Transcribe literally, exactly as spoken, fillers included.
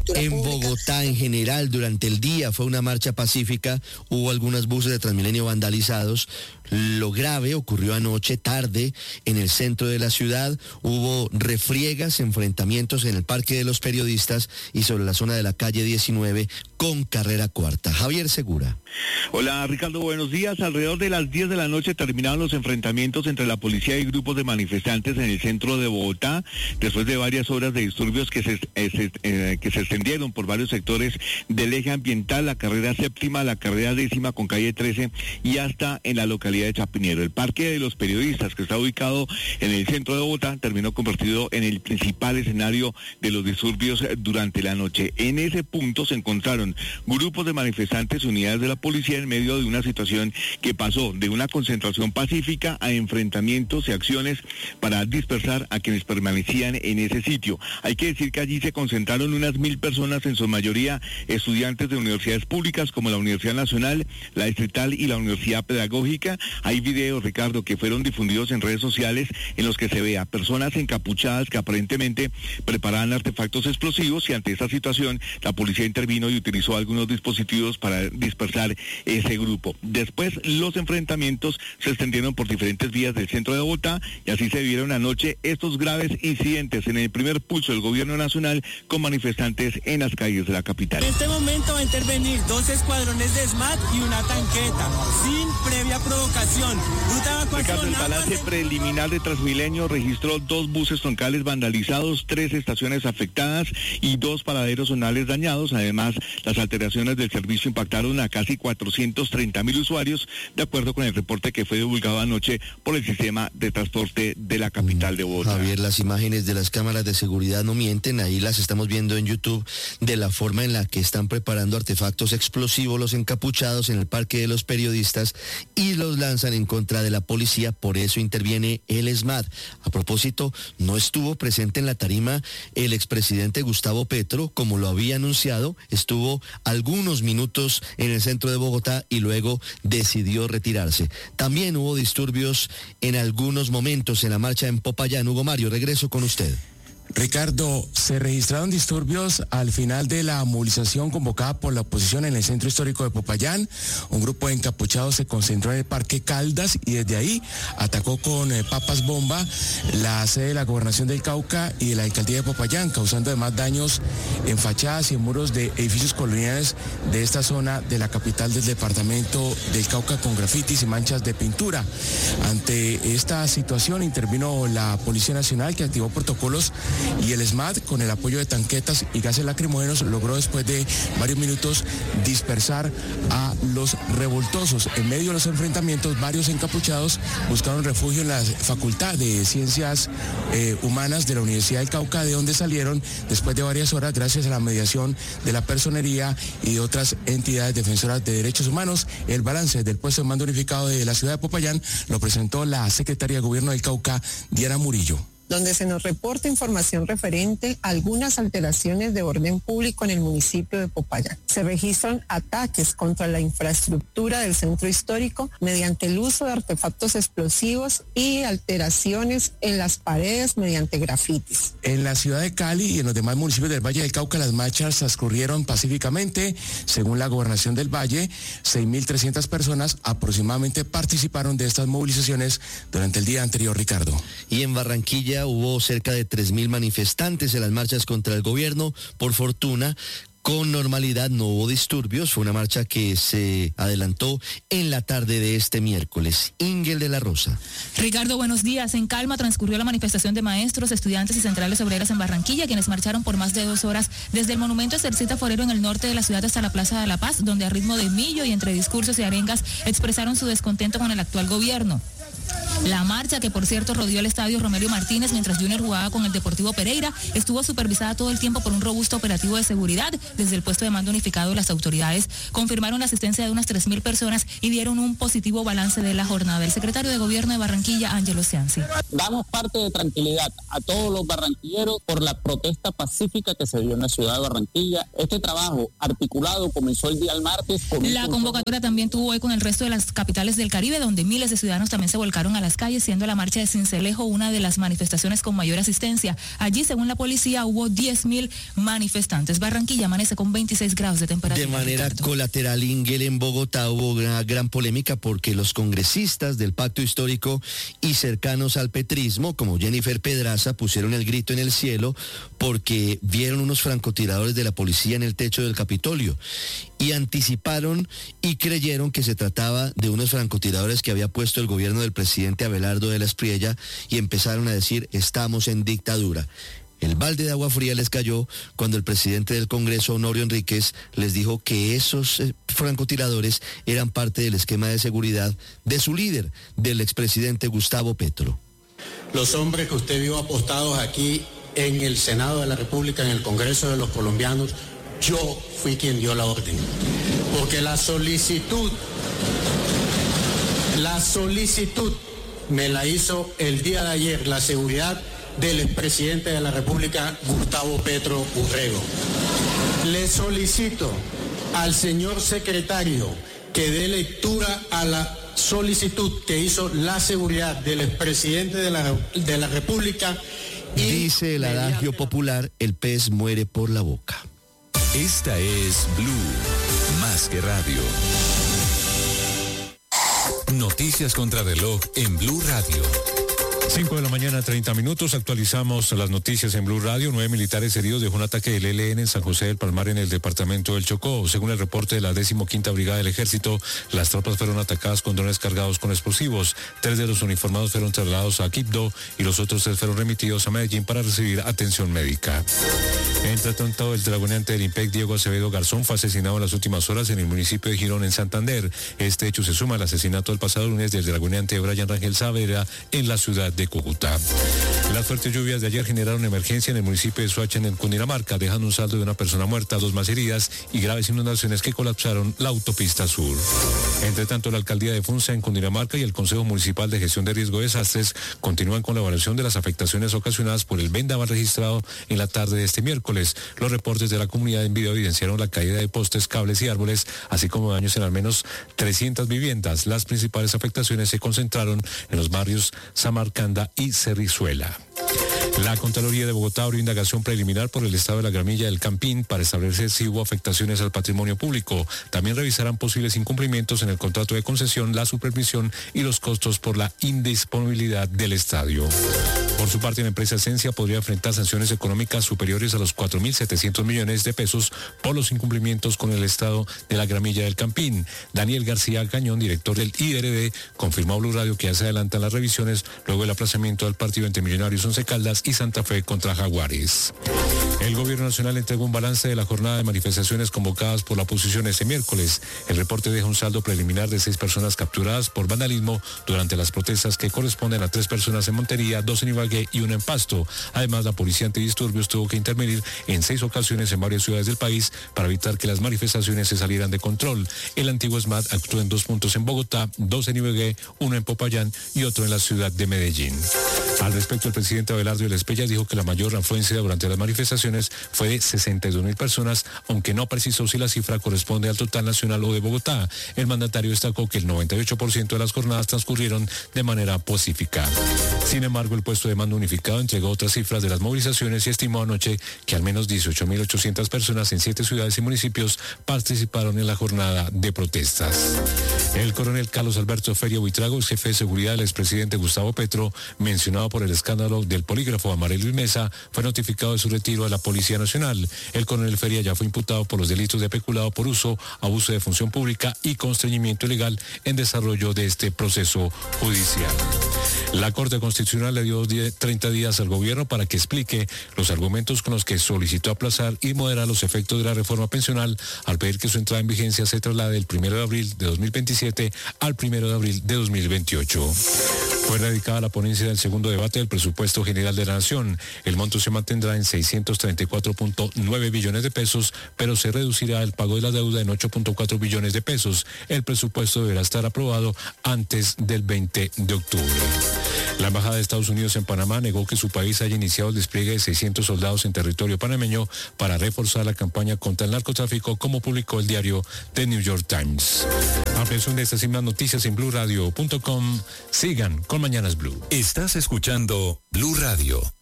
En Bogotá, en general, durante el día fue una marcha pacífica, hubo algunos buses de Transmilenio vandalizados. Lo grave ocurrió anoche tarde en el centro de la ciudad, hubo refriegas, enfrentamientos en el Parque de los Periodistas y sobre la zona de la calle diecinueve con carrera cuarta. Javier Segura. Hola Ricardo, buenos días. Alrededor de las diez de la noche terminaron los enfrentamientos entre la policía y grupos de manifestantes en el centro de Bogotá, después de varias horas de disturbios que se, eh, se, eh, que se extendieron por varios sectores del eje ambiental, la carrera séptima, la carrera décima con calle trece y hasta en la localidad de Chapinero. El Parque de los Periodistas, que está ubicado en el centro de Bogotá, terminó convertido en el principal escenario de los disturbios durante la noche. En ese punto se encontraron grupos de manifestantes, unidades de la policía en medio de una situación que pasó de una concentración pacífica a enfrentamientos y acciones para dispersar a quienes permanecían en ese sitio. Hay que decir que allí se concentraron unas mil personas, en su mayoría estudiantes de universidades públicas como la Universidad Nacional, la Distrital y la Universidad Pedagógica. Hay videos, Ricardo, que fueron difundidos en redes sociales en los que se ve a personas encapuchadas que aparentemente preparaban artefactos explosivos, y ante esta situación la policía intervino y utilizó algunos dispositivos para dispersar ese grupo. Después los enfrentamientos se extendieron por diferentes vías del centro de Bogotá y así se vivieron anoche estos graves incidentes en el primer pulso del gobierno nacional con manifestantes en las calles de la capital. En este momento va a intervenir dos escuadrones de SMAT y una tanqueta, sin previa provocación. Ricardo, el balance preliminar de Transmilenio registró dos buses troncales vandalizados, tres estaciones afectadas y dos paraderos zonales dañados. Además, las alteraciones del servicio impactaron a casi cuatrocientos treinta mil usuarios, de acuerdo con el reporte que fue divulgado anoche por el sistema de transporte de la capital de Bogotá. Javier, las imágenes de las cámaras de seguridad no mienten, ahí las estamos viendo en YouTube, de la forma en la que están preparando artefactos explosivos los encapuchados en el Parque de los Periodistas y los lanzan en contra de la policía, por eso interviene el SMAT. A propósito, no estuvo presente en la tarima el expresidente Gustavo Petro, como lo había anunciado, estuvo algunos minutos en el centro de Bogotá y luego decidió retirarse. También hubo disturbios en algunos momentos en la marcha en Popayán. Hugo Mario, regreso con usted. Ricardo, se registraron disturbios al final de la movilización convocada por la oposición en el centro histórico de Popayán. Un grupo de encapuchados se concentró en el Parque Caldas y desde ahí atacó con eh, papas bomba la sede de la Gobernación del Cauca y de la Alcaldía de Popayán, causando además daños en fachadas y en muros de edificios coloniales de esta zona de la capital del departamento del Cauca, con grafitis y manchas de pintura. Ante esta situación intervino la Policía Nacional, que activó protocolos, y el SMAT, con el apoyo de tanquetas y gases lacrimógenos, logró después de varios minutos dispersar a los revoltosos. En medio de los enfrentamientos, varios encapuchados buscaron refugio en la Facultad de Ciencias eh, Humanas de la Universidad del Cauca, de donde salieron después de varias horas gracias a la mediación de la Personería y de otras entidades defensoras de derechos humanos. El balance del puesto de mando unificado de la ciudad de Popayán lo presentó la secretaria de Gobierno del Cauca, Diana Murillo, donde se nos reporta información referente a algunas alteraciones de orden público en el municipio de Popayán. Se registran ataques contra la infraestructura del centro histórico mediante el uso de artefactos explosivos y alteraciones en las paredes mediante grafitis. En la ciudad de Cali y en los demás municipios del Valle del Cauca, las marchas transcurrieron pacíficamente. Según la Gobernación del Valle, seis mil trescientas personas aproximadamente participaron de estas movilizaciones durante el día anterior, Ricardo. Y en Barranquilla hubo cerca de tres mil manifestantes en las marchas contra el gobierno. Por fortuna, con normalidad, no hubo disturbios. Fue una marcha que se adelantó en la tarde de este miércoles. Ingel de la Rosa. Ricardo, buenos días. En calma transcurrió la manifestación de maestros, estudiantes y centrales obreras en Barranquilla, quienes marcharon por más de dos horas desde el monumento Cercita Forero en el norte de la ciudad hasta la Plaza de la Paz, donde a ritmo de millo y entre discursos y arengas expresaron su descontento con el actual gobierno. La marcha, que por cierto rodeó el estadio Romelio Martínez mientras Junior jugaba con el Deportivo Pereira, estuvo supervisada todo el tiempo por un robusto operativo de seguridad. Desde el puesto de mando unificado, las autoridades confirmaron la asistencia de unas tres mil personas y dieron un positivo balance de la jornada. El secretario de Gobierno de Barranquilla, Ángelo Cianci. Damos parte de tranquilidad a todos los barranquilleros por la protesta pacífica que se dio en la ciudad de Barranquilla. Este trabajo articulado comenzó el día martes. La convocatoria también tuvo eco en el resto de las capitales del Caribe, donde miles de ciudadanos también se volcaron a las las calles, siendo la marcha de Sincelejo una de las manifestaciones con mayor asistencia. Allí, según la policía, hubo diez mil manifestantes. Barranquilla amanece con veintiséis grados de temperatura. De manera Ricardo. colateral, Inguel, en Bogotá hubo una gran polémica porque los congresistas del Pacto Histórico y cercanos al petrismo, como Jennifer Pedraza, pusieron el grito en el cielo porque vieron unos francotiradores de la policía en el techo del Capitolio y anticiparon y creyeron que se trataba de unos francotiradores que había puesto el gobierno del presidente Abelardo de la Espriella y empezaron a decir: estamos en dictadura. El balde de agua fría les cayó cuando el presidente del Congreso, Honorio Enríquez, les dijo que esos eh, francotiradores eran parte del esquema de seguridad de su líder, del expresidente Gustavo Petro. Los hombres que usted vio apostados aquí en el Senado de la República, en el Congreso de los Colombianos, yo fui quien dio la orden. Porque la solicitud, la solicitud me la hizo el día de ayer la seguridad del expresidente de la República, Gustavo Petro Urrego. Le solicito al señor secretario que dé lectura a la solicitud que hizo la seguridad del expresidente de la, de la República. Y dice el adagio popular: el pez muere por la boca. Esta es Blue, más que radio. Noticias contra reloj en Blue Radio. cinco de la mañana, treinta minutos. Actualizamos las noticias en Blue Radio. Nueve militares heridos dejó un ataque del E L N en San José del Palmar, en el departamento del Chocó. Según el reporte de la decimoquinta Brigada del Ejército, las tropas fueron atacadas con drones cargados con explosivos. Tres de los uniformados fueron trasladados a Quibdó y los otros tres fueron remitidos a Medellín para recibir atención médica. Entre tanto, el dragoneante del IMPEC, Diego Acevedo Garzón, fue asesinado en las últimas horas en el municipio de Girón, en Santander. Este hecho se suma al asesinato del pasado lunes del dragoneante Brian Rangel Saavedra en la ciudad de Cúcuta. Las fuertes lluvias de ayer generaron emergencia en el municipio de Soacha, en Cundinamarca, dejando un saldo de una persona muerta, dos más heridas y graves inundaciones que colapsaron la autopista sur. Entre tanto, la alcaldía de Funza, en Cundinamarca, y el Consejo Municipal de Gestión de Riesgo de Desastres continúan con la evaluación de las afectaciones ocasionadas por el vendaval registrado en la tarde de este miércoles. Los reportes de la comunidad en video evidenciaron la caída de postes, cables y árboles, así como daños en al menos trescientas viviendas. Las principales afectaciones se concentraron en los barrios Samarcanda y Cerrizuela. La Contraloría de Bogotá abrió indagación preliminar por el estado de la gramilla del Campín para establecer si hubo afectaciones al patrimonio público. También revisarán posibles incumplimientos en el contrato de concesión, la supervisión y los costos por la indisponibilidad del estadio. Por su parte, la empresa Esencia podría enfrentar sanciones económicas superiores a los cuatro mil setecientos millones de pesos por los incumplimientos con el estado de la gramilla del Campín. Daniel García Cañón, director del I R D, confirmó a Blue Radio que ya se adelantan las revisiones luego del aplazamiento del partido entre Millonarios Once Caldas y Santa Fe contra Jaguares. El gobierno nacional entregó un balance de la jornada de manifestaciones convocadas por la oposición este miércoles. El reporte deja un saldo preliminar de seis personas capturadas por vandalismo durante las protestas, que corresponden a tres personas en Montería, dos en Ibagué y una en Pasto. Además, la policía antidisturbios tuvo que intervenir en seis ocasiones en varias ciudades del país para evitar que las manifestaciones se salieran de control. El antiguo SMAT actuó en dos puntos en Bogotá, dos en Ibagué, uno en Popayán y otro en la ciudad de Medellín. Al respecto, el presidente Abelardo de la Espriella dijo que la mayor afluencia durante las manifestaciones fue de sesenta y dos mil personas, aunque no precisó si la cifra corresponde al total nacional o de Bogotá. El mandatario destacó que el noventa y ocho por ciento de las jornadas transcurrieron de manera pacífica. Sin embargo, el puesto de mando unificado entregó otras cifras de las movilizaciones y estimó anoche que al menos dieciocho mil ochocientas personas en siete ciudades y municipios participaron en la jornada de protestas. El coronel Carlos Alberto Feria Buitrago, ex jefe de seguridad del expresidente Gustavo Petro, mencionado por el escándalo del polígrafo Amarelo y Mesa, fue notificado de su retiro a la Policía Nacional. El coronel Feria ya fue imputado por los delitos de peculado por uso, abuso de función pública y constreñimiento ilegal en desarrollo de este proceso judicial. La Corte Constitucional le dio treinta días al gobierno para que explique los argumentos con los que solicitó aplazar y moderar los efectos de la reforma pensional, al pedir que su entrada en vigencia se traslade del primero de abril de dos mil veintisiete al primero de abril de dos mil veintiocho. Fue radicada la ponencia del segundo debate del presupuesto general de la Nación. El monto se mantendrá en seiscientos treinta y cuatro punto nueve billones de pesos, pero se reducirá el pago de la deuda en ocho punto cuatro billones de pesos. El presupuesto deberá estar aprobado antes del veinte de octubre. La Embajada de Estados Unidos en Panamá negó que su país haya iniciado el despliegue de seiscientos soldados en territorio panameño para reforzar la campaña contra el narcotráfico, como publicó el diario The New York Times. Ampliación de estas y más noticias en blue radio punto com. Sigan con Mañanas Blue. Estás escuchando Blue Radio.